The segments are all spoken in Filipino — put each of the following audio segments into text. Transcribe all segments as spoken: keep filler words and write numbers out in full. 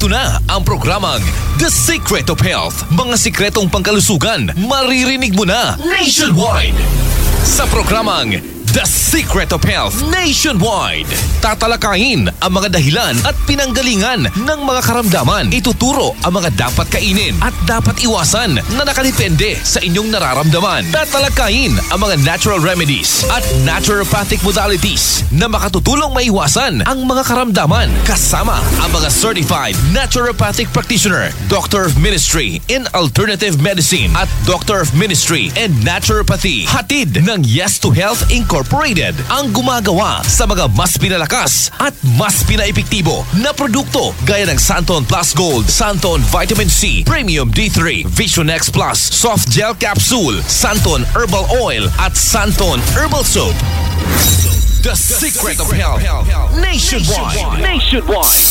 Ito na ang programang The Secret of Health. Mga sikretong pangkalusugan, maririnig mo na nationwide. Sa programang The Secret of Health Nationwide, tatalakayin ang mga dahilan at pinanggalingan ng mga karamdaman. Ituturo ang mga dapat kainin at dapat iwasan na nakadepende sa inyong nararamdaman. Tatalakayin ang mga natural remedies at naturopathic modalities na makatutulong maiwasan ang mga karamdaman. Kasama ang mga certified naturopathic practitioner, Doctor of Ministry in Alternative Medicine at Doctor of Ministry in Naturopathy. Hatid ng Yes to Health Incorporated ang gumagawa sa mga mas pinalakas at mas pinaepektibo na produkto gaya ng Santon Plus Gold, Santon Vitamin C, Premium D three, Vision X Plus, Soft Gel Capsule, Santon Herbal Oil at Santon Herbal Soap. The, The Secret, Secret of Health, health. Nationwide. Nationwide.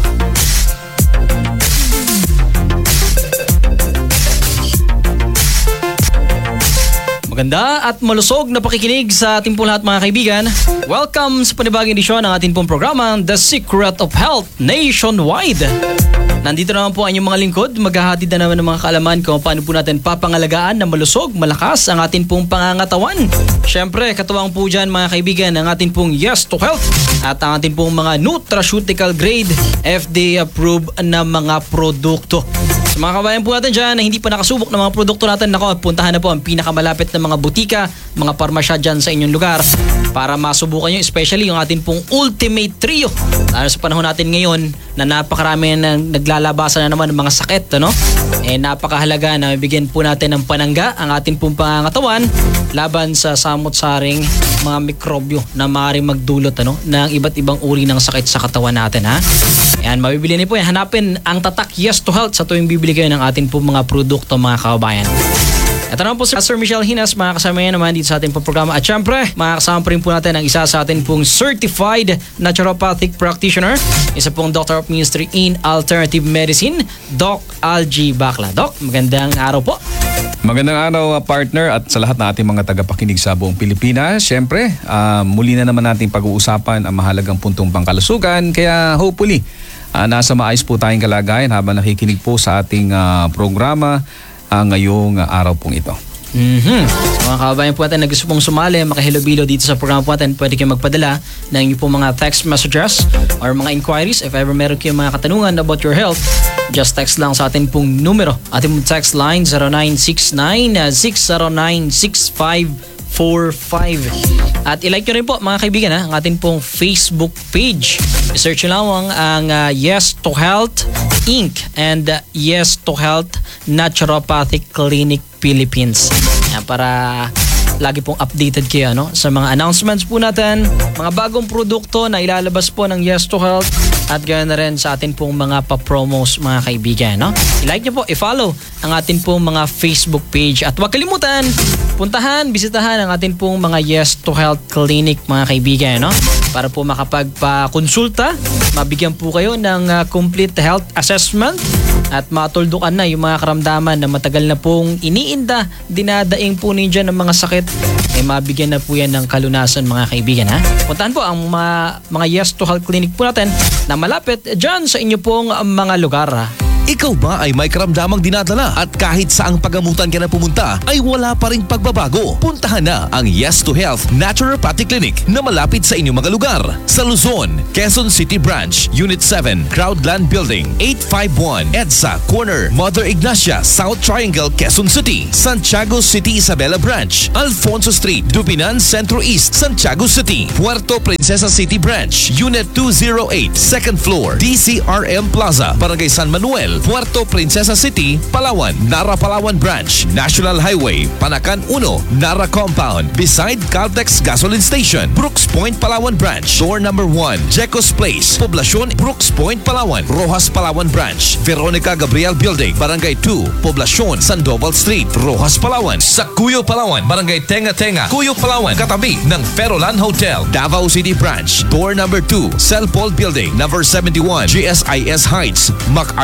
Maganda at malusog na pakikinig sa ating po lahat mga kaibigan. Welcome sa panibagong edisyon ng ating pong programang The Secret of Health Nationwide. Nandito naman po ang inyong mga lingkod. Maghahatid na naman ng mga kaalaman kung paano po natin papangalagaan na malusog, malakas ang ating pong pangangatawan. Siyempre, katuwang po dyan mga kaibigan ang ating pong Yes to Health at ang ating pong mga nutraceutical grade F D A approved na mga produkto. Sa mga kabayan po natin dyan na hindi pa nakasubok ng mga produkto natin, nako, puntahan na po ang pinakamalapit na mga butika, mga parmasya dyan sa inyong lugar para masubukan nyo, especially yung ating pong Ultimate Trio. Lalo sa panahon natin ngayon na napakarami na naglalabasan na naman ng mga sakit, ano? Eh napakahalaga na bigyan po natin ng panangga ang ating pong pangangatawan laban sa samot-saring mga mikrobyo na maaaring magdulot, ano, ng iba't ibang uri ng sakit sa katawan natin, ha? Ayan, mabibili niyo po yan. Hanapin ang tatak Yes to Health sa tuwing bibili kayo ng ating pong mga produkto mga kababayan. Ito naman po si Sir Michelle Hinas, mga kasama yan naman dito sa ating pong programa. At syempre, mga kasama pa rin po natin ang isa sa ating pong certified naturopathic practitioner, isa pong Doctor of Ministry in Alternative Medicine, Doc Algie Bacla. Doc, magandang araw po. Magandang araw partner at sa lahat ng ating mga tagapakinig sa buong Pilipinas. Syempre, uh, muli na naman nating pag-uusapan ang mahalagang puntong pangkalusugan. Kaya hopefully, uh, nasa maayos po tayong kalagayan habang nakikinig po sa ating uh, programa uh, ngayong uh, araw pong ito. Mm-hmm. So, mga kababayan po natin na gusto pong sumali, makahilobilo dito sa programa po natin, pwede kayong magpadala ng inyong pong mga text messages or mga inquiries. If ever meron kayong mga katanungan about your health, just text lang sa ating pong numero. Ating pong text line zero nine six nine, six zero nine, six five four five. At ilike nyo rin po mga kaibigan ha, ang ating pong Facebook page. I-search nyo lang ang uh, Yes to Health Incorporated and uh, Yes to Health Naturopathic Clinic Philippines. Yan, para lagi pong updated kayo, no, sa mga announcements po natin, mga bagong produkto na ilalabas po ng Yes to Health at ganoon na rin sa atin pong mga pa-promos mga kaibigan, no? I-like nyo po, i-follow ang atin pong mga Facebook page at huwag kalimutan, puntahan, bisitahan ang atin pong mga Yes to Health Clinic mga kaibigan, no? Para po makapagpa-konsulta, mabigyan po kayo ng uh, complete health assessment at matuldukan na yung mga karamdaman na matagal na pong iniinda, dinadaing po ninyo ng mga sakit, eh mabigyan na po yan ng kalunasan mga kaibigan, ha? Puntahan po ang mga, mga Yes to Health Clinic po natin na malapit dyan sa inyo pong mga lugar, ha? Ikaw ba ay may karamdamang dinadala at kahit saang pagamutan ka na pumunta ay wala pa ring pagbabago? Puntahan na ang Yes to Health Naturopathic Clinic na malapit sa inyong mga lugar. Sa Luzon, Quezon City Branch, Unit seven, Crowdland Building, eight five one, EDSA Corner, Mother Ignacia, South Triangle, Quezon City. Santiago City Isabela Branch, Alfonso Street, Dubinan Centro East, Santiago City. Puerto Princesa City Branch, Unit two oh eight, second floor, D C R M Plaza, Barangay San Manuel, Puerto Princesa City, Palawan. Nara Palawan Branch, National Highway, Panacan one, Nara Compound, beside Caltex Gasoline Station. Brooks Point Palawan Branch, door number one, Jecos Place, Poblacion, Brooks Point Palawan. Rojas Palawan Branch, Veronica Gabriel Building, Barangay two, Poblacion, Sandoval Street, Rojas Palawan. Sa Cuyo Palawan, Barangay Tenga Tenga, Cuyo Palawan, katabi ng Ferolan Hotel. Davao City Branch, door number two, Cell Paul Building, number seventy-one, G S I S Heights, MacArthur Highway.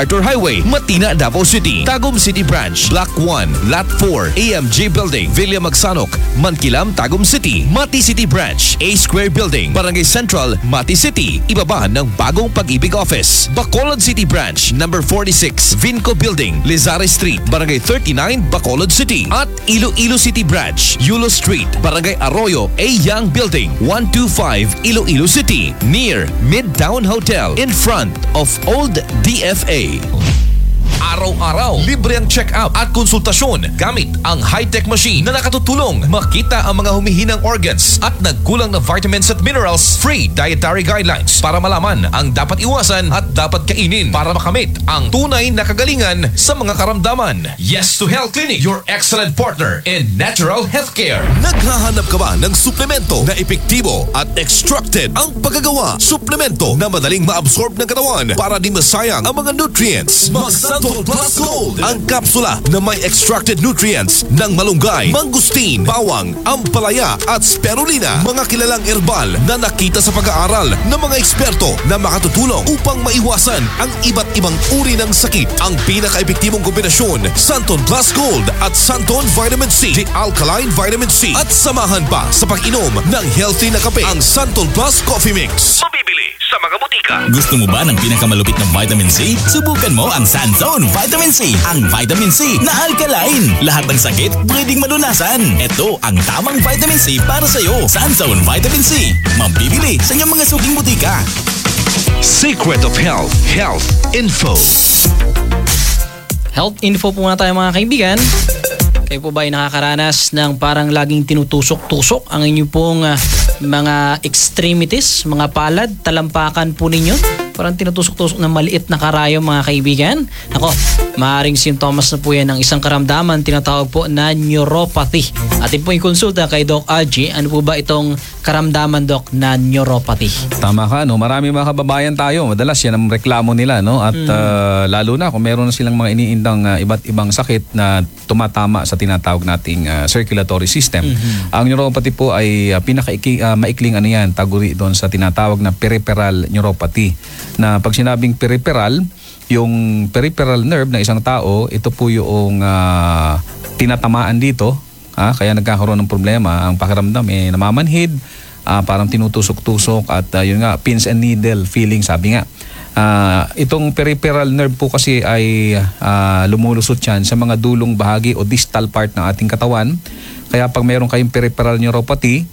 Highway, Matina, Davao City. Tagum City Branch, Block one, Lot four, A M J Building, Villa Magsanok, Mankilam, Tagum City. Mati City Branch, A Square Building, Barangay Central, Mati City. Ibaba ng Bagong Pag-ibig Office. Bacolod City Branch, number forty-six, Vinco Building, Lizare Street, Barangay thirty-nine, Bacolod City. At Iloilo City Branch, Yulo Street, Barangay Arroyo, A Young Building, one twenty-five, Iloilo City. Near Midtown Hotel, in front of Old D F A. Araw-araw, libre ang check-up at konsultasyon gamit ang high-tech machine na nakatutulong makita ang mga humihinang organs at nagkulang na vitamins at minerals. Free dietary guidelines para malaman ang dapat iwasan at dapat kainin para makamit ang tunay na kagalingan sa mga karamdaman. Yes to Health Clinic, your excellent partner in natural healthcare. Naghahanap ka ba ng suplemento na epektibo at extracted ang paggagawa? Suplemento na madaling ma-absorb ng katawan para di masayang ang mga nutrients. Mag-Santon Plus Gold, ang kapsula na may extracted nutrients ng malunggay, mangustin, bawang, ampalaya at spirulina. Mga kilalang herbal na nakita sa pag-aaral ng mga eksperto na makatutulong upang maiwasan ang iba't ibang uri ng sakit. Ang pinaka-epektibong kombinasyon, Santon Plus Gold at Santon Vitamin C, the Alkaline Vitamin C. At samahan pa sa pag-inom ng healthy na kape, ang Santon Plus Coffee Mix. Mabibili sa mga butika. Gusto mo ba ng pinakamalupit ng vitamin C? Subukan mo ang Sanzone Vitamin C. Ang vitamin C na alkaline. Lahat ng sakit pwedeng malunasan. Ito ang tamang vitamin C para sa'yo. Sanzone Vitamin C. Mabibili sa inyong mga suking butika. Secret of Health, Health Info. Health info po muna tayo mga kaibigan. Kayo po ba ay nakakaranas ng parang laging tinutusok-tusok ang inyong pong uh, mga extremities, mga palad, talampakan po ninyo? Parang tinutusok-tusok ng maliit na karayo mga kaibigan. Ako, maaaring sintomas na po yan ng isang karamdaman tinatawag po na neuropathy. Atin po yung konsulta kay Doc Aji. Ano po ba itong karamdaman, Doc, na neuropathy? Tama ka, no? Marami mga kababayan tayo. Madalas yan ang reklamo nila, no? At mm. uh, lalo na kung meron na silang mga iniindang uh, iba't ibang sakit na tumatama sa tinatawag nating uh, circulatory system. Mm-hmm. Ang neuropathy po ay uh, pinaka-maikling uh, ano yan, taguri doon sa tinatawag na peripheral neuropathy. Na pag sinabing peripheral, yung peripheral nerve ng isang tao, ito po yung uh, tinatamaan dito. Ah, kaya nagkakaroon ng problema. Ang pakiramdam eh namamanhid, uh, parang tinutusok-tusok at uh, yun nga, pins and needle feeling, sabi nga. Uh, itong peripheral nerve po kasi ay uh, lumulusot yan sa mga dulong bahagi o distal part ng ating katawan. Kaya pag mayroon kayong peripheral neuropathy,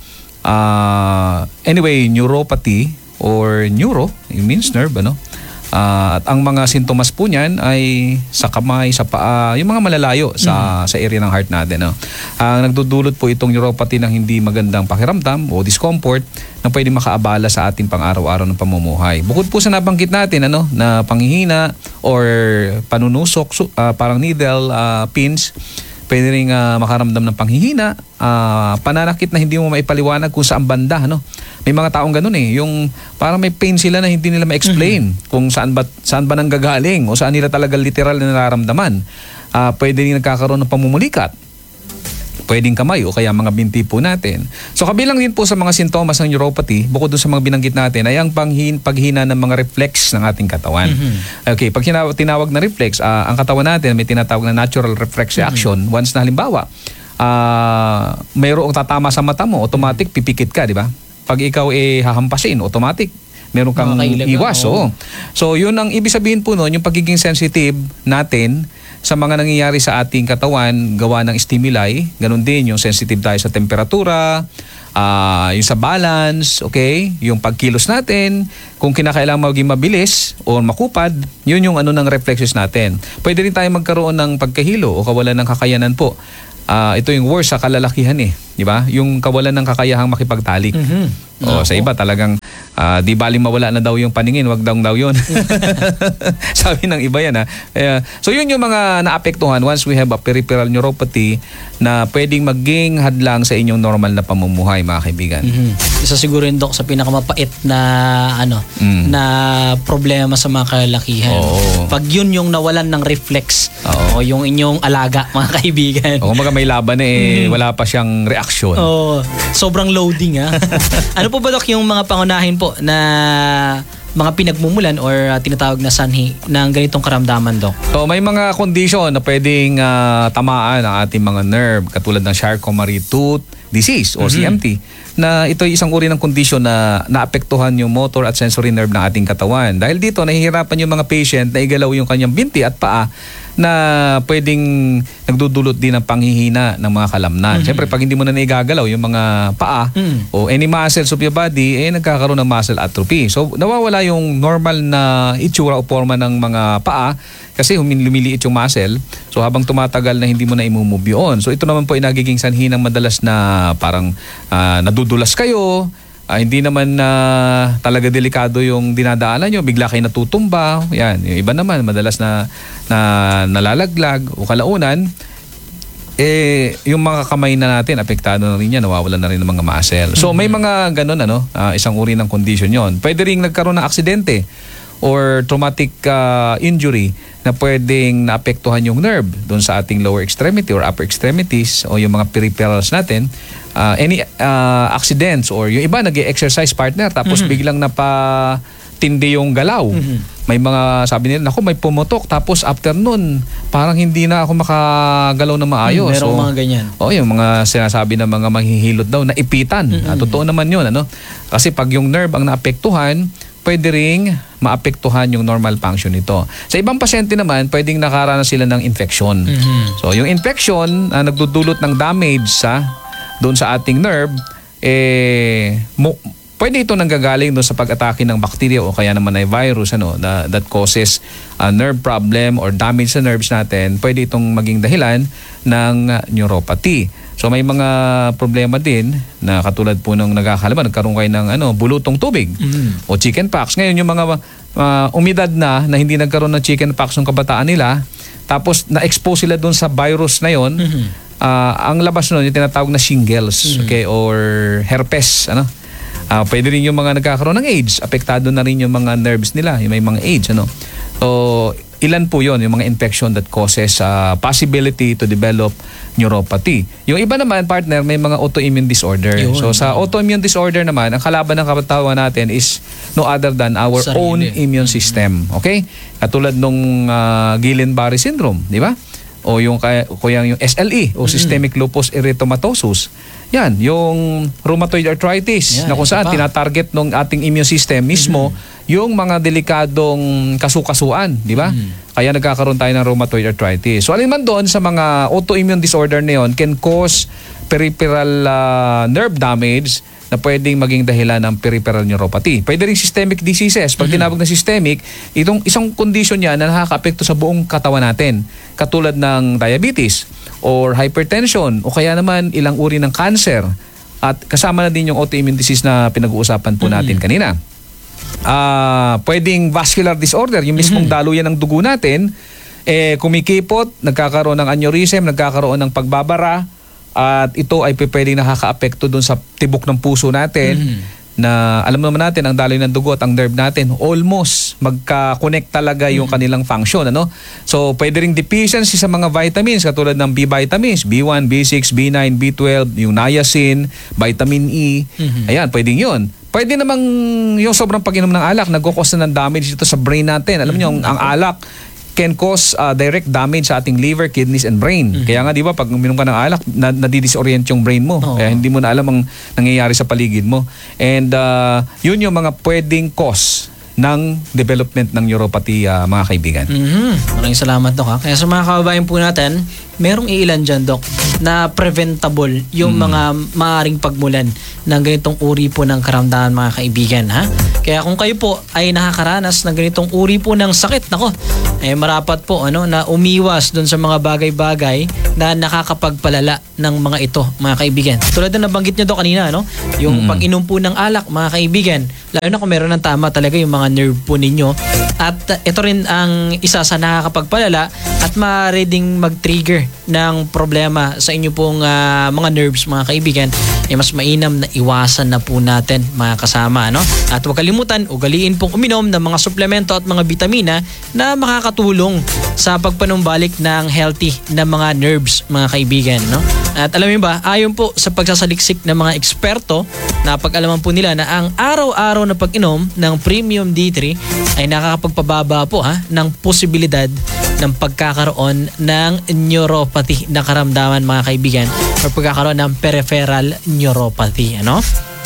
uh, anyway, neuropathy or neuro, it means nerve, ano? Uh, at ang mga sintomas po niyan ay sa kamay, sa paa, yung mga malalayo sa mm. sa area ng heart natin. No? Ang uh, nagdudulot po itong neuropathy ng hindi magandang pakiramdam o discomfort na pwede makaabala sa ating pang-araw-araw ng pamumuhay. Bukod po sa nabanggit natin, ano, na panghihina or panunusok, uh, parang needle, uh, pins, pwede rin uh, makaramdam ng panghihina, uh, pananakit na hindi mo maipaliwanag kung saan banda, no? May mga taong ganun eh, yung parang may pain sila na hindi nila ma-explain mm-hmm. kung saan ba, saan ba nanggagaling o saan nila talaga literal na nararamdaman. Uh, pwede rin nagkakaroon ng pamumulikat. Pwedeng kamay o kaya mga binti po natin. So kabilang din po sa mga sintomas ng neuropathy, bukod doon sa mga binanggit natin, ay ang panghin, paghina ng mga reflex ng ating katawan. Mm-hmm. Okay, pag tinawag, tinawag na reflex, uh, ang katawan natin may tinatawag na natural reflex reaction. Mm-hmm. Once na halimbawa, uh, mayroong tatama sa mata mo, automatic pipikit ka, di ba? Pag ikaw eh hahampasin, automatic meron kang iwas. Oh. So yun ang ibig sabihin po noon, yung pagiging sensitive natin sa mga nangyayari sa ating katawan gawa ng stimuli. Ganun din yung sensitive tayo sa temperatura, uh, yung sa balance, okay? Yung pagkilos natin, kung kinakailangan maging mabilis o makupad, yun yung ano ng reflexes natin. Pwede rin tayo magkaroon ng pagkahilo o kawalan ng kakayanan po. Uh, ito yung worst sa kalalakihan eh, di ba? Yung kawalan ng kakayahang makipagtalik. Mm-hmm. O, sa iba talagang uh, di baling mawala na daw yung paningin, wag daw daw yun. Sabi ng iba yan ha. Uh, so yun yung mga naapektuhan once we have a peripheral neuropathy na pwedeng maging hadlang sa inyong normal na pamumuhay, mga kaibigan. Mm-hmm. Isa siguro yun, Dok, sa pinakamapait na ano mm. na problema sa mga kalalakihan. Oo. Pag yun yung nawalan ng reflex o yung inyong alaga, mga kaibigan. O kung may laban eh, mm. wala pa siyang reaksyon. Oo. Sobrang loading ha. Ano po ba, Dok, yung mga pangunahin po na mga pinagmumulan or uh, tinatawag na sanhi ng ganitong karamdaman, Doc? So may mga condition na pwedeng ah, tamaan ang ating mga nerve katulad ng Charcot-Marie-Tooth disease or C M T, na ito ay isang uri ng kondisyon na naapektuhan yung motor at sensory nerve ng ating katawan. Dahil dito, nahihirapan yung mga patient na igalaw yung kanyang binti at paa na pwedeng nagdudulot din ng panghihina ng mga kalamnan. Siyempre, pag hindi mo na naigagalaw yung mga paa Mm. o any muscles of your body, eh nagkakaroon ng muscle atrophy. So, nawawala yung normal na itsura o forma ng mga paa kasi humin- lumiliit yung muscle. So, habang tumatagal na hindi mo na imumove yun. So, ito naman po ay nagiging sanhi ng madalas na parang ah, nadudulas kayo. Ah, hindi naman na talaga delikado yung dinadaanan nyo, bigla kayo natutumba. Yan, yung iba naman madalas na, na nalalaglag o kalaunan. Eh, yung mga kamay na natin, apektado na rin yan, nawawalan na rin ng mga muscle. So may mga ganun, ano, ah, isang uri ng condition yon. Pwede rin nagkaroon ng aksidente or traumatic ah, injury na pwedeng naapektuhan yung nerve doon sa ating lower extremity or upper extremities o yung mga peripherals natin. Uh, any uh, accidents or yung iba nag-exercise partner tapos mm-hmm. biglang napatindi yung galaw. Mm-hmm. May mga sabi nila, naku, may pumutok tapos after nun parang hindi na ako makagalaw na maayos. Mm, merong so, mga ganyan. Oh, yung mga sinasabi ng mga manghihilot daw na ipitan. Mm-hmm. Ah, totoo naman yun, ano? Kasi pag yung nerve ang naapektuhan, pwede ring maapektuhan yung normal function nito. Sa ibang pasyente naman, pwedeng nakaranas sila ng infection. Mm-hmm. So, yung infection, uh, nagdudulot ng damage sa doon sa ating nerve, eh, mo, pwede ito nanggagaling doon sa pag-atake ng bacteria o kaya naman ay virus ano, na, that causes a nerve problem or damage sa nerves natin. Pwede itong maging dahilan ng uh, neuropathy. So may mga problema din na katulad po nung nagkakalaman, nagkaroon kayo ng ano, bulutong tubig Mm. o chickenpox. Ngayon yung mga uh, umidad na na hindi nagkaroon ng chickenpox ng kabataan nila, tapos na-expose sila doon sa virus na yon. Mm-hmm. Uh, ang labas nun yung tinatawag na shingles, Mm-hmm. okay, or herpes, ano. Uh, pwede rin yung mga nagkakaroon ng AIDS, apektado na rin yung mga nerves nila, yung may mga AIDS, ano. So, ilan po yon yung mga infection that causes uh, possibility to develop neuropathy. Yung iba naman, partner, may mga autoimmune disorder. Yun. So, sa autoimmune disorder naman, ang kalaban ng katawan natin is no other than our Sarili. own immune system. Okay? Katulad nung uh, Guillain-Barré syndrome, di ba? O yung kaya kaya yung S L E o systemic lupus erythematosus. Yan, yung rheumatoid arthritis Yan, na kung ito saan pa. tinatarget ng ating immune system mismo yung mga delikadong kasukasuan, di ba? Kaya nagkakaroon tayo ng rheumatoid arthritis. So alin man doon sa mga autoimmune disorder na yun can cause peripheral uh, nerve damage na pwedeng maging dahilan ng peripheral neuropathy. Pwede rin systemic diseases. Pag tinawag na systemic, itong isang condition yan na nakaka-apekto sa buong katawan natin. Katulad ng diabetes or hypertension o kaya naman ilang uri ng cancer. At kasama na din yung autoimmune disease na pinag-uusapan po natin kanina. Ah, pwedeng vascular disorder, yung mismong daluyan ng dugo natin, eh kumikipot, nagkakaroon ng aneurysm, nagkakaroon ng pagbabara, at ito ay pwedeng nakaka-apekto dun sa tibok ng puso natin. Mm-hmm. Na alam naman natin ang daloy ng dugo at ang nerve natin almost magka-connect talaga yung mm-hmm. kanilang function, ano? So pwede ring deficiency sa mga vitamins katulad ng B vitamins, B one, B six, B nine, B twelve, yung niacin, vitamin E. Mm-hmm. Ayan, pwedeng yun. Pwede namang yung sobrang pag-inom ng alak nagko-cause na ng damage dito sa brain natin. Alam niyo, mm-hmm. ang alak can cause uh, direct damage sa ating liver, kidneys, and brain. Mm-hmm. Kaya nga, di ba, pag uminom ka ng alak, na, nadidisorient yung brain mo. Oh. Kaya hindi mo na alam ang nangyayari sa paligid mo. And uh, yun yung mga pwedeng cause ng development ng neuropathy, uh, mga kaibigan. Mm-hmm. Maraming salamat, Doc. Ha? Kaya sa mga kababayan po natin, merong iilan dyan, Doc, na preventable yung mm. mga maaaring pagmulan ng ganitong uri po ng karamdaman, mga kaibigan. Ha? Kaya kung kayo po ay nakakaranas ng ganitong uri po ng sakit, nako, eh marapat po ano, na umiwas dun sa mga bagay-bagay na nakakapagpalala ng mga ito, mga kaibigan. Tulad na nabanggit nyo, Doc, kanina, no? Yung mm. pag-inom po ng alak, mga kaibigan, lalo na kung meron ng tama talaga yung mga nerve po ninyo. At uh, ito rin ang isa sa nakakapagpalala at maaari ding mag-trigger ng problema sa inyo pong uh, mga nerves, mga kaibigan. Eh mas mainam na iwasan na po natin, mga kasama, no? At huwag kalimutan, ugaliin pong uminom ng mga suplemento at mga bitamina na makakatulong sa pagpanumbalik ng healthy na mga nerves, mga kaibigan, no? At alam niyo ba, ayon po sa pagsasaliksik ng mga eksperto, napag-alaman po nila na ang araw-araw na pag-inom ng Premium D three ay nakakapagpababa po ha, ng posibilidad ng pagkakaroon ng neuropathy na karamdaman mga kaibigan o pagkakaroon ng peripheral neuropathy. Ano?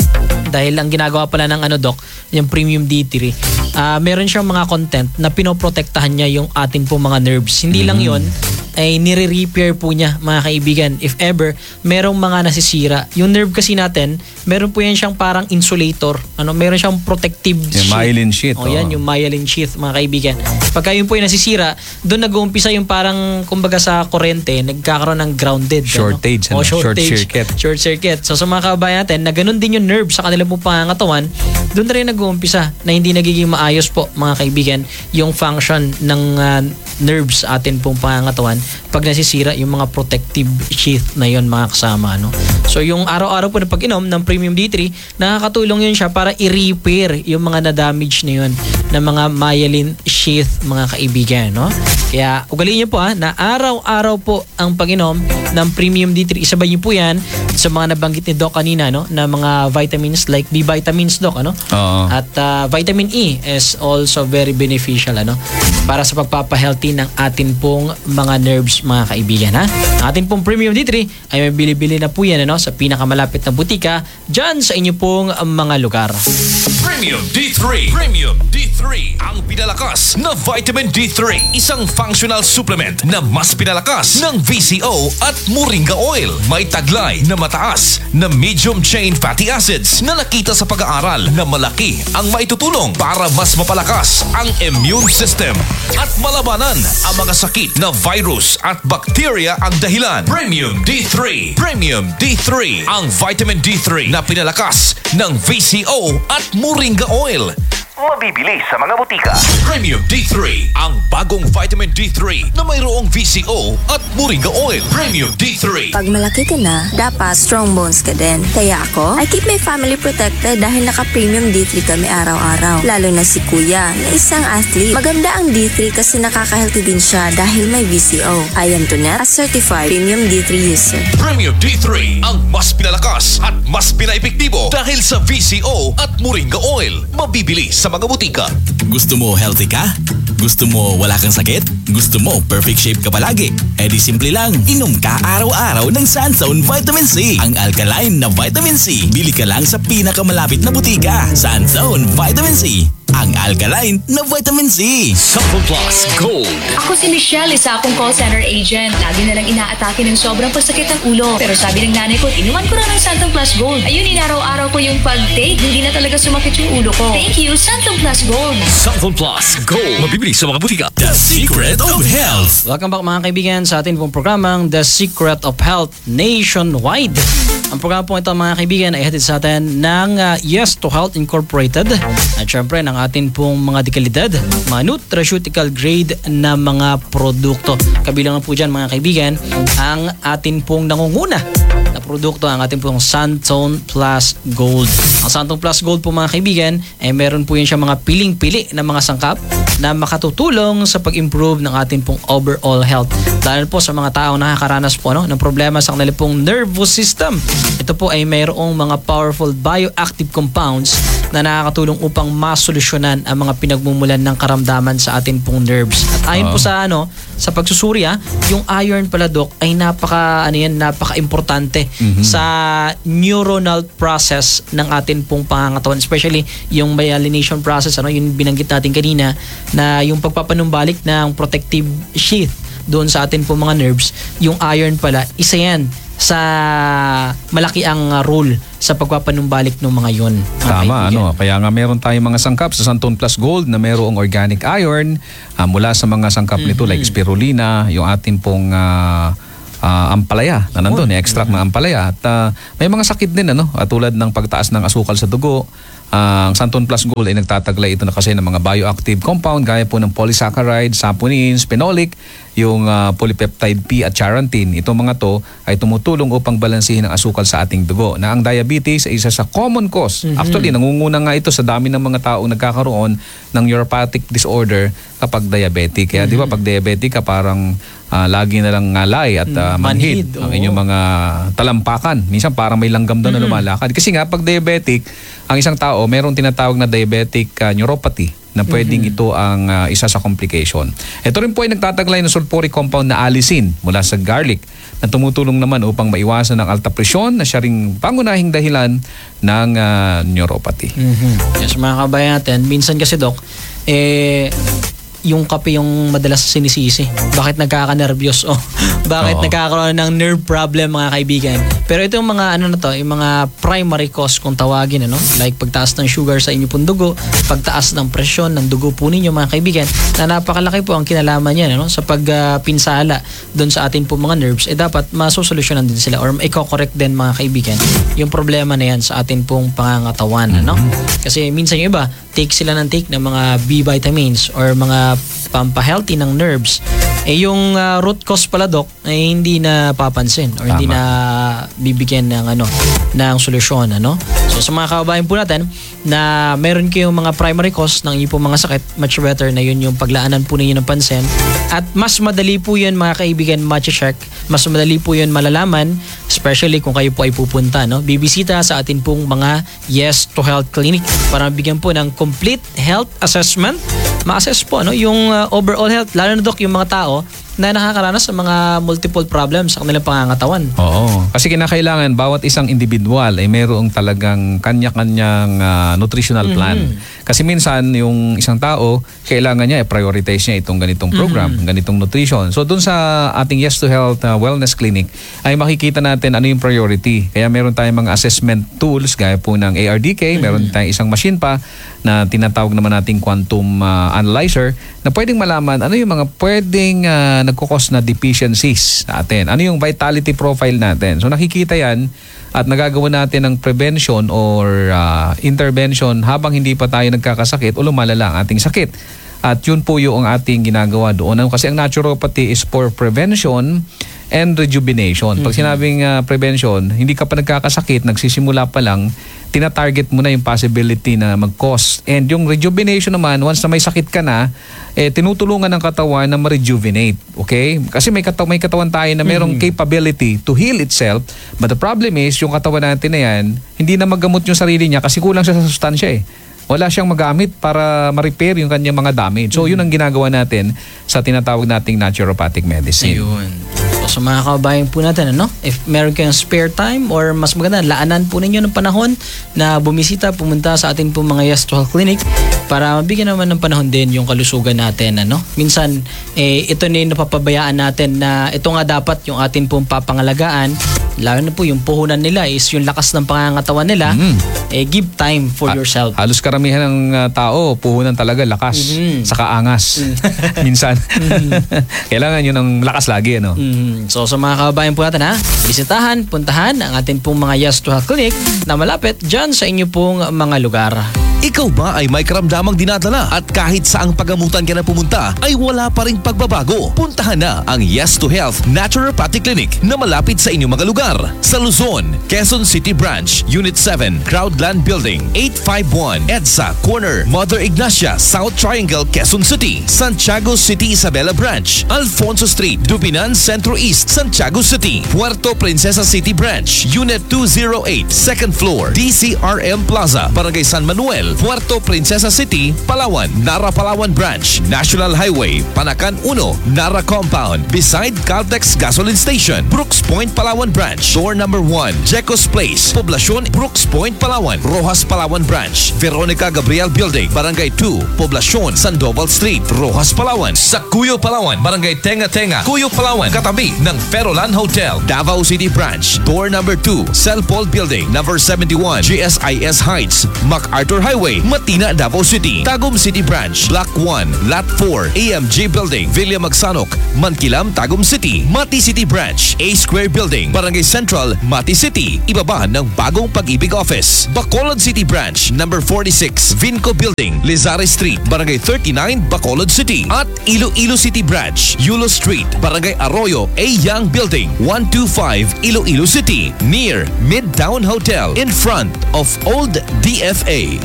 Dahil ang ginagawa pala ng ano doc, yung Premium D three, uh, meron siyang mga content na pinoprotektahan niya yung atin po mga nerves. Hindi lang yon ay nire-repair po niya mga kaibigan if ever merong mga nasisira. Yung nerve kasi natin, meron po yan siyang parang insulator. Ano, meron siyang protective Yung sheath. myelin sheath. O yan, oh. yung myelin sheath mga kaibigan. Pagka yun po yung nasisira, doon nag-uumpisa yung parang kumbaga sa kurente, nagkakaroon ng grounded. Shortage, ano? O, ano? Short circuit. Short circuit. So sa mga kabayan natin, na ganun din yung nerve sa kanilang po pangangatawan, doon na rin nag-uumpisa na hindi nagiging maayos po mga kaibigan yung function ng uh, nerves atin pong pangangatawan pag nasisira yung mga protective sheath na yon mga kasama. No? So yung araw-araw po na pag-inom ng Premium D three, nakakatulong yun siya para i-repair yung mga na-damage na yun ng mga myelin sheath mga kaibigan. No? Kaya ugaliin niyo po ha, na araw-araw po ang pag-inom ng Premium D three. Isabay niyo po yan sa mga nabanggit ni Doc kanina, no? Na mga vitamins like B vitamins, Doc. Ano? Oo. At uh, vitamin E is also very beneficial ano? Para sa pagpapahealthy ng atin pong mga nerves mga kaibigan. Ha? Ang atin pong Premium D three ay may bili-bili na po yan ano? Sa pinakamalapit na butika dyan sa inyo pong mga lugar. Premium D three. Premium D three. Ang pinalakas na vitamin D three. Isang functional supplement na mas pinalakas ng V C O at Moringa Oil. May taglay na mataas na medium chain fatty acids na nakita sa pag-aaral na malaki ang maitutulong para mas mapalakas ang immune system at malabanan ang mga sakit na virus at bacteria ang dahilan. Premium D three. Premium D three. Ang vitamin D three na pinalakas ng V C O at Moringa Oil. Mabibili sa mga butika. Premium D three. Ang bagong vitamin D three na mayroong V C O at Moringa Oil. Premium D three. Pag malaki ka na, dapat strong bones ka din. Kaya ako, I keep my family protected dahil naka-Premium D three kami araw-araw. Lalo na si Kuya, na isang athlete. Maganda ang D three kasi nakaka-healthy din siya dahil may V C O. I am Tonet, a certified Premium D three user. Premium D three. Ang mas pinalakas at mas pinaepektibo dahil sa V C O at Moringa Oil. Mabibili sa mga butika. Gusto mo healthy ka? Gusto mo wala kang sakit? Gusto mo perfect shape ka palagi? Eh di simple lang, inom ka araw-araw ng Sunzone Vitamin C. Ang alkaline na Vitamin C. Bili ka lang sa pinakamalapit na butika. Sunzone Vitamin C. Ang alkaline na Vitamin C. Sample Plus Gold. Ako si Michelle, isa akong call center agent. Lagi na lang inaatake ng sobrang pasakit ng ulo. Pero sabi ng nanay ko, inuman ko na ng Santon Plus Gold. Ayun, inaraw-araw ko yung pag-take. Hindi na talaga sumakit yung ulo ko. Thank you, Santon Plus Gold. Sample Plus Gold. Mabibili sa mga butika. The Secret of Health. Welcome back mga kaibigan sa atin pong programang The Secret of Health Nationwide. Ang programa po ito mga kaibigan ay hatid sa atin ng uh, Yes to Health Incorporated at syempre ng atin pong mga dekalidad, mga nutraceutical grade na mga produkto. Kabilang na po dyan mga kaibigan ang atin pong nangunguna na produkto, ang atin pong Santon Plus Gold. Ang Santon Plus Gold po mga kaibigan ay meron po yan siya mga piling-pili na mga sangkap na makatutulong sa pag-improve ng atin pong overall health. Dahil po sa mga taong nakakaranas po no, ng problema sa kanilang pong nervous system. Ito po ay mayroong mga powerful bioactive compounds na nakakatulong upang masolusyonan ang mga pinagmumulan ng karamdaman sa atin pong nerves. At ayon po sa ano, sa pagsusuri ha, yung iron pala doc ay napaka ano yan, napaka-importante mm-hmm. sa neuronal process ng atin pong pangangatawan, especially yung myelination process, ano, yung binanggit natin kanina na yung pagpapanumbalik ng protective sheath doon sa atin pong mga nerves. Yung iron pala, isa yan sa malaki ang role sa pagpapanumbalik ng mga yon. Tama, ano. Kaya nga meron tayong mga sangkap sa Santon Plus Gold na mayroong organic iron uh, mula sa mga sangkap mm-hmm. nito like spirulina, yung ating pong uh, uh, ampalaya na nandun, oh, extract mm-hmm. ng ampalaya. At uh, may mga sakit din, ano, at tulad ng pagtaas ng asukal sa dugo, Ang Santon Plus Gold ay nagtataglay ito na kasi ng mga bioactive compound gaya po ng polysaccharide, saponins, phenolic, yung uh, polypeptide P at charantin. Itong mga to ay tumutulong upang balansihin ang asukal sa ating dugo. Na ang diabetes ay isa sa common cause. Mm-hmm. Actually, nangunguna nga ito sa dami ng mga taong nagkakaroon ng neuropathic disorder kapag diabetic. Kaya mm-hmm. di ba pag diabetic ka parang uh, lagi na lang ngalay at uh, manhid, manhid ang inyong mga talampakan. Minsan parang may langgam doon mm-hmm. na lumalakad. Kasi nga pag diabetic, ang isang tao mayroong tinatawag na diabetic uh, neuropathy na pwedeng mm-hmm. ito ang uh, isa sa complication. Ito rin po ay nagtataglay ng sulfuric compound na allicin mula sa garlic na tumutulong naman upang maiwasan ang alta presyon na siya ring pangunahing dahilan ng uh, neuropathy. Mm-hmm. Yes, mga kabayan natin, minsan kasi Doc, eh, yung kape yung madalas sinisisi. Bakit nagkaka-nervyos? O bakit Oo. nagkakaroon ng nerve problem, mga kaibigan? Pero ito yung mga ano na to, yung mga primary cause kung tawagin, ano? Like pagtaas ng sugar sa inyo pong dugo, pagtaas ng presyon ng dugo po ninyo, mga kaibigan, na napakalaki po ang kinalaman niyan, ano? Sa pagpinsala uh, doon sa atin po mga nerves, eh dapat masosolusyonan din sila or i-correct din, mga kaibigan, yung problema na yan sa atin pong pangangatawan, ano? Kasi minsan yung iba, take sila ng take ng mga B vitamins or mga pampahealthy ng nerves, eh yung uh, root cause pala Doc ay eh, hindi na papansin or Tama. hindi na bibigyan ng ano ng solusyon, ano. So sa mga kababayan po natin na meron kayong mga primary cause ng inyong mga sakit, much better na yun yung paglaanan po ninyo ng pansin at mas madali po yun, mga kaibigan, ma-check, mas madali po yun malalaman, especially kung kayo po ay pupunta, no, bibisita sa atin pong mga Yes to Health Clinic para mabigyan po ng complete health assessment, ma-assess po no yung uh, overall health, lalo na Doc yung mga tao na nakakaranas sa mga multiple problems sa kanilang pangangatawan. Oo. Kasi kinakailangan bawat isang individual ay mayroong talagang kanya-kanyang uh, nutritional plan. Mm-hmm. Kasi minsan yung isang tao, kailangan niya i-prioritize niya itong ganitong program, mm-hmm. ganitong nutrition. So dun sa ating Yes to Health uh, Wellness Clinic ay makikita natin ano yung priority. Kaya meron tayong mga assessment tools gaya po ng A R D K, mm-hmm. meron tayong isang machine pa na tinatawag naman nating quantum uh, analyzer na pwedeng malaman ano yung mga pwedeng uh, nagkukos na deficiencies natin. Ano yung vitality profile natin. So nakikita yan at nagagawa natin ng prevention or uh, intervention habang hindi pa tayo nagkakasakit o lumalala ang ating sakit. At yun po yung ating ginagawa doon. Kasi ang naturopathy is for prevention and rejuvenation. Pag sinabing uh, prevention, hindi ka pa nagkakasakit, nagsisimula pa lang, tina-target mo na yung possibility na mag-cause. And yung rejuvenation naman, once na may sakit ka na, eh, tinutulungan ng katawan na ma-rejuvenate. Okay? Kasi may, kata- may katawan tayo na mayroong mm-hmm. capability to heal itself. But the problem is, yung katawan natin na yan, hindi na magamot yung sarili niya kasi kulang siya sa sustansya eh. Wala siyang magamit para ma-repair yung kanyang mga damage. So, mm-hmm. yun ang ginagawa natin sa tinatawag nating naturopathic medicine. Ayun. So, sa mga kababayan po natin, ano, if meron kayong spare time or mas maganda, laanan po ninyo ng panahon na bumisita, pumunta sa ating po mga Yes to Health Clinic para mabigyan naman ng panahon din yung kalusugan natin, ano. Minsan, eh, ito na yung napapabayaan natin na ito nga dapat yung ating pong papangalagaan, lalo na po yung puhunan nila is yung lakas ng pangangatawan nila, mm. eh, give time for ha- yourself. Halos karamihan ng uh, tao, puhunan talaga, lakas, mm-hmm. saka angas. Mm. Minsan. Mm-hmm. Kailangan yun ng lakas lagi, ano. Mm-hmm. So sa mga kababayan po natin, ha, bisitahan, puntahan ang ating pong mga Yes to Health Clinic na malapit dyan sa inyo pong mga lugar. Ikaw ba ay may karamdamang dinadala at kahit saang pagamutan ka na pumunta ay wala pa ring pagbabago? Puntahan na ang Yes to Health Naturopathic Clinic na malapit sa inyong mga lugar. Sa Luzon, Quezon City Branch, Unit seven, Crowdland Building, eight five one, EDSA Corner, Mother Ignacia, South Triangle, Quezon City. Santiago City Isabela Branch, Alfonso Street, Dubinan Centro East, Santiago City. Puerto Princesa City Branch, Unit two oh eight, second floor, D C R M Plaza, Barangay San Manuel, Puerto Princesa City, Palawan. Nara Palawan Branch, National Highway, Panacan one, Nara Compound, beside Caltex Gasoline Station. Brooks Point, Palawan Branch, door number one, Jecos Place, Poblacion, Brooks Point, Palawan. Rojas Palawan Branch, Veronica Gabriel Building, Barangay two, Poblacion, Sandoval Street, Rojas Palawan. Sa Cuyo Palawan, Barangay Tenga Tenga, Cuyo Palawan, katabi ng Ferolan Hotel. Davao City Branch, door number two, Cell Paul Building, number seventy-one, G S I S Heights, MacArthur Highway. Highway, Matina, Davao City. Tagum City Branch, Block one, Lot four, A M J Building, Villa Magsanok, Mankilam, Tagum City. Mati City Branch, A Square Building, Barangay Central, Mati City. Ibaba ng Bagong Pag-ibig Office. Bacolod City Branch, number forty-six, Vinco Building, Lizares Street, Barangay thirty-nine, Bacolod City. At Iloilo City Branch, Yulo Street, Barangay Arroyo, A Young Building, one twenty-five, Iloilo City. Near Midtown Hotel, in front of Old D F A.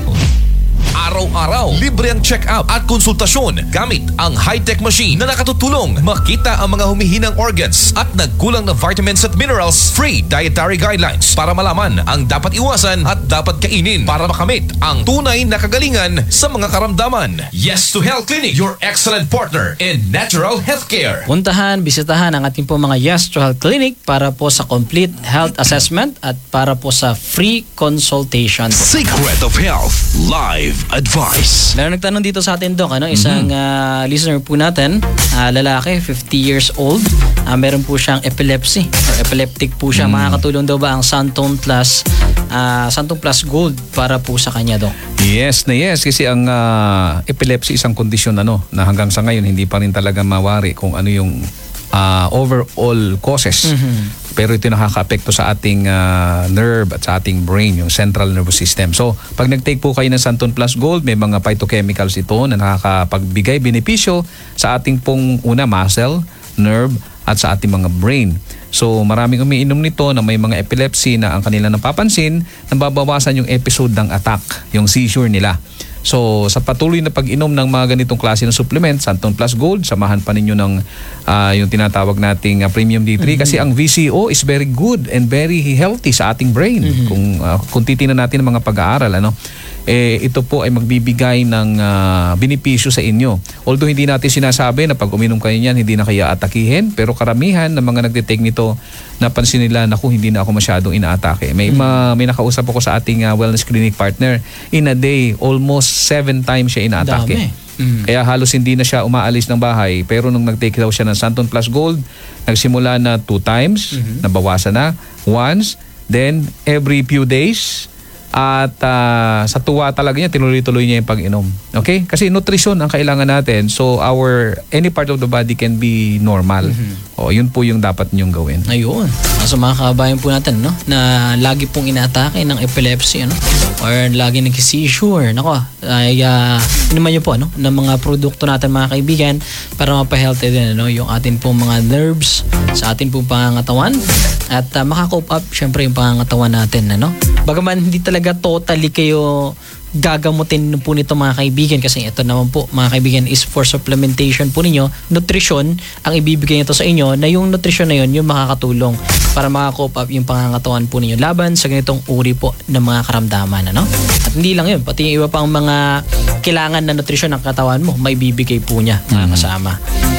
Araw-araw, libre ang check-up at konsultasyon gamit ang high-tech machine na nakatutulong makita ang mga humihinang organs at nagkulang na vitamins at minerals. Free dietary guidelines para malaman ang dapat iwasan at dapat kainin para makamit ang tunay na kagalingan sa mga karamdaman. Yes to Health Clinic, your excellent partner in natural healthcare. Puntahan, bisitahan ang ating po mga Yes to Health Clinic para po sa complete health assessment at para po sa free consultation. Secret of Health Live Advice. Meron nagtanong dito sa atin, Doc, ano? Isang uh, listener po natin, uh, lalaki, fifty years old. Uh, meron po siyang epilepsy or epileptic po siya. Mm. Makakatulong daw ba ang Santon Plus uh, Santon Plus Gold para po sa kanya, Doc? Yes na yes. Kasi ang uh, epilepsy isang kondisyon ano, na hanggang sa ngayon hindi pa rin talaga mawari kung ano yung uh, overall causes. Mm-hmm. Pero ito nakaka-apekto sa ating uh, nerve at sa ating brain, yung central nervous system. So, pag nag-take po kayo ng Santon Plus Gold, may mga phytochemicals ito na nakakapagbigay benepisyo sa ating pong una, muscle, nerve, at sa ating mga brain. So, maraming umiinom nito na may mga epilepsy na ang kanila napapansin, nababawasan yung episode ng attack, yung seizure nila. So, sa patuloy na pag-inom ng mga ganitong klase ng supplement, Santon Plus Gold, samahan pa ninyo ng uh, yung tinatawag nating uh, Premium D three. Mm-hmm. Kasi ang V C O is very good and very healthy sa ating brain. Mm-hmm. Kung, uh, kung titingnan natin ang mga pag-aaral, ano, eh, ito po ay magbibigay ng uh, benepisyo sa inyo. Although hindi natin sinasabi na pag uminom kayo niyan, hindi na kaya atakihin. Pero karamihan ng mga nagtitake nito, napansin nila, naku, hindi na ako masyadong inaatake. May, mm-hmm. ma, may nakausap ako sa ating uh, wellness clinic partner. In a day, almost seven times siya inaatake. Mm. Kaya halos hindi na siya umaalis ng bahay. Pero nung nag-take daw siya ng Santon Plus Gold, nagsimula na two times, mm-hmm. nabawasan na, once, then every few days, at uh, sa tuwa talaga niya, tinuloy-tuloy niya yung pag-inom. Okay? Kasi nutrition ang kailangan natin. So our, any part of the body can be normal. Mm-hmm. O, yun po yung dapat niyong gawin. Ayun. Sa mga kabayan po natin, no? Na lagi pong inaatake ng epilepsy, ano? Or lagi nag-seizure. Nako, ay uh, inuman niyo po, ano? Ng mga produkto natin, mga kaibigan, para mapahealthy din, ano? Yung atin pong mga nerves sa atin pong pangangatawan. At uh, makakope up, syempre, yung pangangatawan natin, ano? Bagaman hindi talaga totally kayo gagamutin po nito, mga kaibigan, kasi ito naman po, mga kaibigan, is for supplementation po ninyo. Nutrition ang ibibigay nito sa inyo, na yung nutrition na yun yung makakatulong para maka-cope up yung pangangatawan po ninyo laban sa ganitong uri po ng mga karamdaman, ano? At hindi lang yun, pati yung iba pang mga kailangan na nutrition ng katawan mo, may bibigay po niya, mga kasama.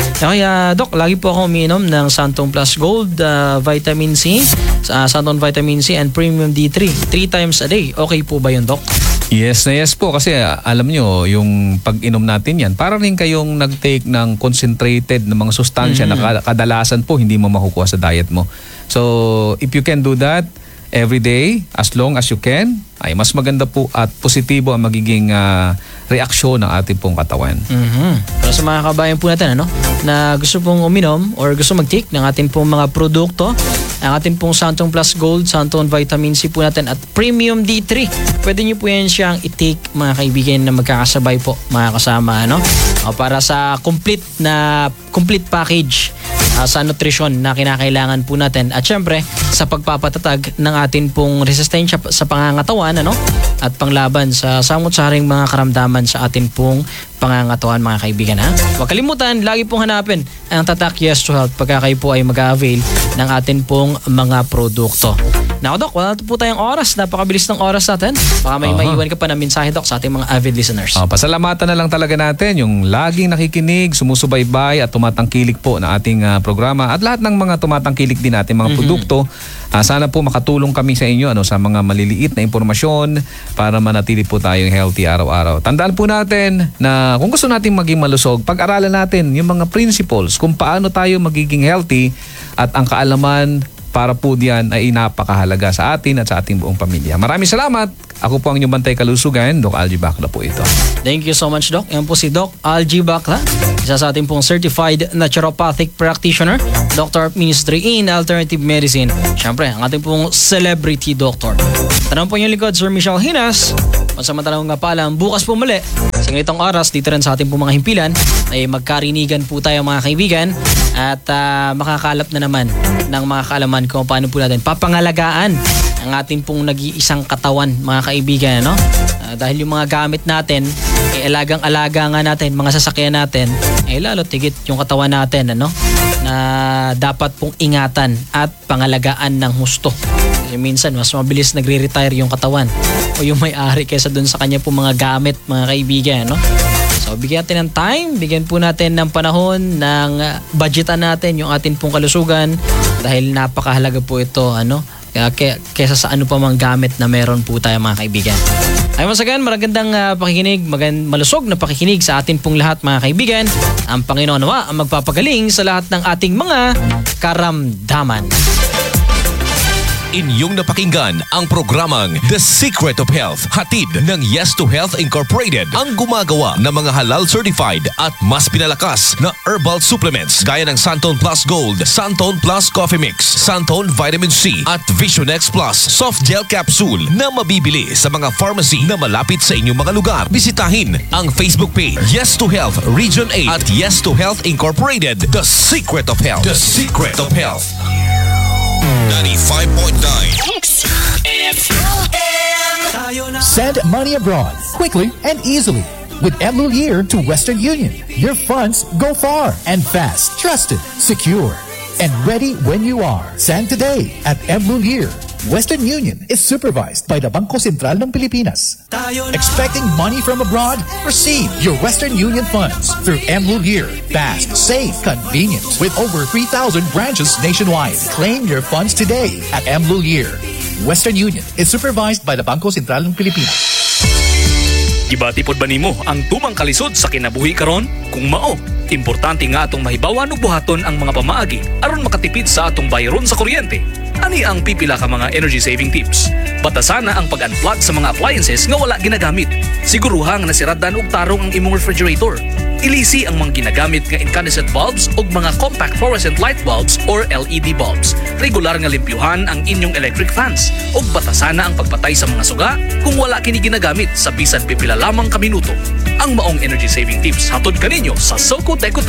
Kaya, Doc, lagi po ako umiinom ng Santon Plus Gold, uh, Vitamin C, uh, Santon Vitamin C and Premium D three, three times a day. Okay po ba yun, Doc? Yes na yes po, kasi uh, alam nyo, yung pag-inom natin yan, para rin kayong nag-take ng concentrated na mga sustansya mm-hmm. na kadalasan po hindi mo makukuha sa diet mo. So, if you can do that every day, as long as you can, ay mas maganda po at positibo ang magiging uh, reaksyon ng ating pong katawan. Mm-hmm. Pero sa mga kabayan po natin, ano, na gusto pong uminom or gusto mag-take ng ating pong mga produkto, ang ating pong Santon Plus Gold, Santon Vitamin C po natin at Premium D three. Pwede nyo po yan siyang i-take, mga kaibigan, na magkakasabay po, mga kasama, ano? O, para sa complete na complete package uh, sa nutrition na kinakailangan po natin. At syempre, sa pagpapatatag ng ating pong resistensya sa pangangatawan, ano? At panglaban sa samot-saring mga karamdaman sa ating pong pangangatawan, mga kaibigan, ha? Huwag kalimutan, lagi pong hanapin ang Tatak Yes to Health pagka kayo po ay mag-avail ng atin pong mga produkto. Now, Doc, wala na po tayong oras. Napakabilis ng oras natin. Baka may uh-huh. maiwan ka pa na mensahe, Doc, sa ating mga avid listeners. Uh, pasalamatan na lang talaga natin yung laging nakikinig, sumusubaybay at tumatangkilik po na ating uh, programa at lahat ng mga tumatangkilik din natin mga mm-hmm. produkto. Uh, sana po makatulong kami sa inyo, ano, sa mga maliliit na impormasyon para manatili po tayong healthy araw-araw. Tandaan po natin na kung gusto natin maging malusog, pag-aralan natin yung mga principles kung paano tayo magiging healthy at ang kaalaman para po diyan ay napakahalaga sa atin at sa ating buong pamilya. Maraming salamat. Ako po ang inyong bantay kalusugan, Doc Algie Bacla po ito. Thank you so much, Doc. Yan po si Doc Algie Bacla, isa sa ating pong certified naturopathic practitioner, Doctor of Ministry in Alternative Medicine. Siyempre, ang ating pong celebrity doctor. Tanong po yung likod, Sir Michelle Hinas. Pansamantalang nga pala, bukas po muli sa ganitong oras dito rin sa ating pong mga himpilan ay magkarinigan po tayo mga kaibigan at uh, makakalap na naman ng mga kaalaman kung paano po natin papangalagaan ang ating pong nag-iisang katawan mga kaibigan, no? Uh, dahil yung mga gamit natin ay alagang-alaga nga natin, mga sasakyan natin ay lalo tigit yung katawan natin, ano? Na dapat pong ingatan at pangalagaan ng husto. Kasi minsan mas mabilis nagre-retire yung katawan o yung may-ari kaysa dun sa kanya po mga gamit mga kaibigan, no? So bigyan natin ng time, bigyan po natin ng panahon ng budgetan natin yung atin pong kalusugan dahil napakahalaga po ito, ano? Kaya kaysa sa ano pa mang gamit na meron po tayo mga kaibigan. Ay once again, magandang uh, pakikinig, magand malusog na pakikinig sa atin pong lahat mga kaibigan. Ang Panginoon nawa ang magpapagaling sa lahat ng ating mga karamdaman. Inyong napakinggan ang programang The Secret of Health, hatid ng Yes to Health Incorporated, ang gumagawa ng mga halal certified at mas pinalakas na herbal supplements gaya ng Santon Plus Gold, Santon Plus Coffee Mix, Santon Vitamin C at Visionex Plus Soft Gel Capsule na mabibili sa mga pharmacy na malapit sa inyong mga lugar. Bisitahin ang Facebook page Yes to Health Region eight at Yes to Health Incorporated, The Secret of Health. The Secret of Health. ninety-five point nine Send money abroad quickly and easily with Mlulir to Western Union. Your funds go far and fast, trusted, secure, and ready when you are. Send today at Mlulir. Western Union is supervised by the Bangko Sentral ng Pilipinas. Expecting money from abroad? Receive your Western Union funds through Mlulir. Fast, safe, convenient. With over three thousand branches nationwide. Claim your funds today at Mlulir. Western Union is supervised by the Bangko Sentral ng Pilipinas. Gibatipod ba nimo ang tumang kalisod sa kinabuhi karon? Kung mao, importante nga atong mahibawan ug buhaton ang mga pamaagi aron makatipid sa atong bayaron sa kuryente. Ani ang pipila ka mga energy saving tips. Batasan na ang pag-unplug sa mga appliances nga wala ginagamit. Siguruhang nasiradan og tarong ang imong refrigerator. Ilisi ang mga ginagamit nga incandescent bulbs o mga compact fluorescent light bulbs or L E D bulbs. Regular nga limpyuhan ang inyong electric fans o batasan na ang pagpatay sa mga suga kung wala kini ginagamit sa bisan pipila lamang ka minuto. Ang maong energy saving tips hatod kaninyo sa Soco Deco